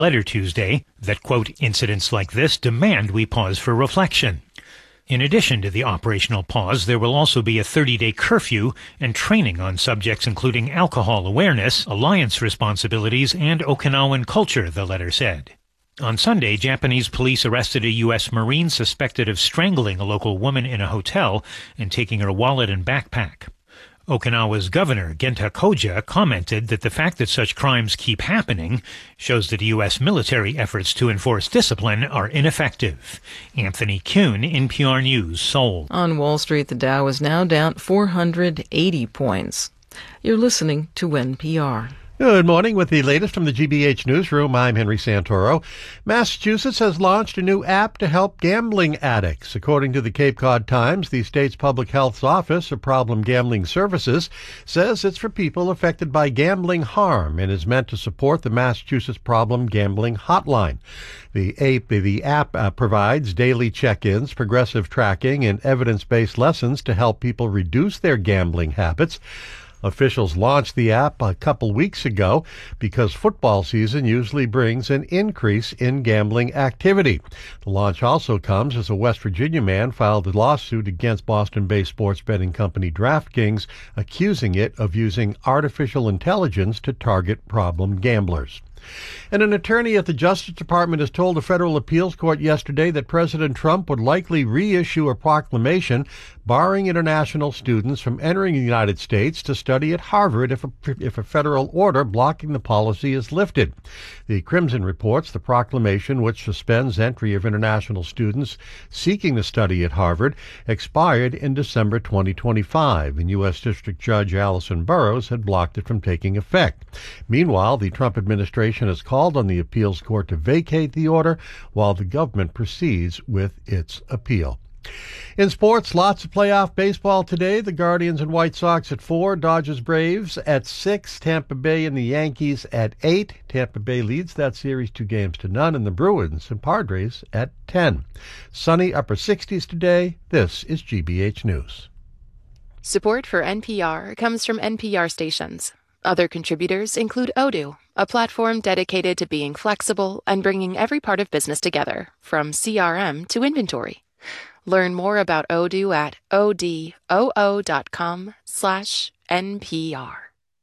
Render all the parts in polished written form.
letter Tuesday that, quote, incidents like this demand we pause for reflection. In addition to the operational pause, there will also be a 30-day curfew and training on subjects including alcohol awareness, alliance responsibilities, and Okinawan culture, the letter said. On Sunday, Japanese police arrested a U.S. Marine suspected of strangling a local woman in a hotel and taking her wallet and backpack. Okinawa's governor, Genta Koja, commented that the fact that such crimes keep happening shows that U.S. military efforts to enforce discipline are ineffective. Anthony Kuhn, NPR News, Seoul. On Wall Street, the Dow is now down 480 points. You're listening to NPR. Good morning. With the latest from the GBH Newsroom, I'm Henry Santoro. Massachusetts has launched a new app to help gambling addicts. According to the Cape Cod Times, the state's public health office of problem gambling services says it's for people affected by gambling harm and is meant to support the Massachusetts Problem Gambling Hotline. The app provides daily check-ins, progressive tracking, and evidence-based lessons to help people reduce their gambling habits. Officials launched the app a couple weeks ago because football season usually brings an increase in gambling activity. The launch also comes as a West Virginia man filed a lawsuit against Boston-based sports betting company DraftKings, accusing it of using artificial intelligence to target problem gamblers. And an attorney at the Justice Department has told a federal appeals court yesterday that President Trump would likely reissue a proclamation barring international students from entering the United States to study at Harvard if a federal order blocking the policy is lifted. The Crimson reports the proclamation, which suspends entry of international students seeking to study at Harvard, expired in December 2025, and U.S. District Judge Allison Burroughs had blocked it from taking effect. Meanwhile, the Trump administration has called on the appeals court to vacate the order while the government proceeds with its appeal. In sports, lots of playoff baseball today. The Guardians and White Sox at 4, Dodgers Braves at 6, Tampa Bay and the Yankees at 8. Tampa Bay leads that series 2-0, and the Bruins and Padres at 10. Sunny upper 60s today. This is GBH News. Support for NPR comes from NPR stations. Other contributors include Odoo, a platform dedicated to being flexible and bringing every part of business together, from CRM to inventory. Learn more about Odoo at odoo.com/NPR.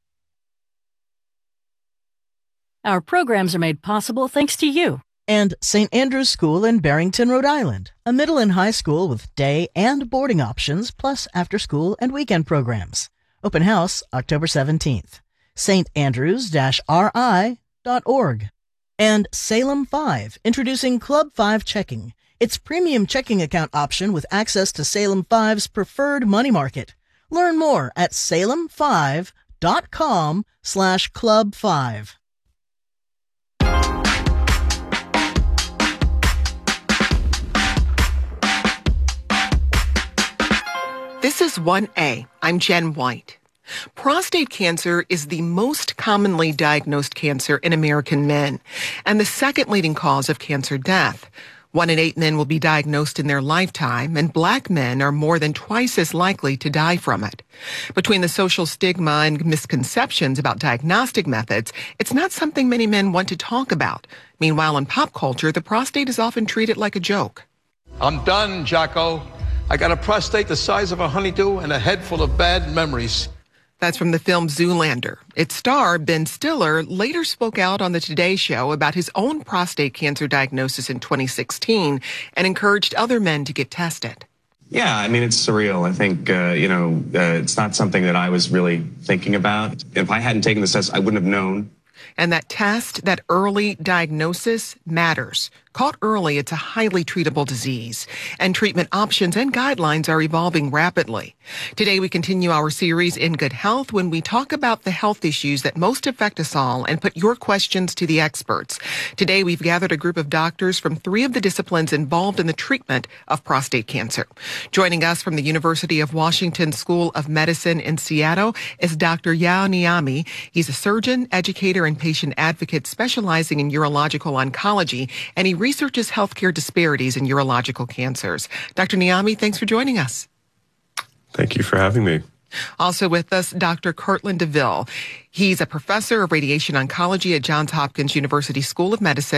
Our programs are made possible thanks to you. And St. Andrew's School in Barrington, Rhode Island, a middle and high school with day and boarding options, plus after-school and weekend programs. Open house October 17th. standrews-ri.org. And Salem 5, introducing Club 5 Checking. Its premium checking account option with access to Salem 5's preferred money market. Learn more at salem5.com/club5. This is 1A. I'm Jen White. Prostate cancer is the most commonly diagnosed cancer in American men and the second leading cause of cancer death. 1 in 8 men will be diagnosed in their lifetime, and Black men are more than twice as likely to die from it. Between the social stigma and misconceptions about diagnostic methods, it's not something many men want to talk about. Meanwhile, in pop culture, the prostate is often treated like a joke. I'm done, Jocko. I got a prostate the size of a honeydew and a head full of bad memories. That's from the film Zoolander. Its star, Ben Stiller, later spoke out on the Today Show about his own prostate cancer diagnosis in 2016 and encouraged other men to get tested. Yeah, I mean, it's surreal. I think, it's not something that I was really thinking about. If I hadn't taken this test, I wouldn't have known. And that test, that early diagnosis, matters. Caught early, it's a highly treatable disease, and treatment options and guidelines are evolving rapidly. Today, we continue our series In Good Health when we talk about the health issues that most affect us all and put your questions to the experts. Today, we've gathered a group of doctors from 3 of the disciplines involved in the treatment of prostate cancer. Joining us from the University of Washington School of Medicine in Seattle is Dr. Yao Niami. He's a surgeon, educator, and patient advocate specializing in urological oncology, and he researches healthcare disparities in urological cancers. Dr. Niami, thanks for joining us. Thank you for having me. Also with us, Dr. Kirtland DeVille. He's a professor of radiation oncology at Johns Hopkins University School of Medicine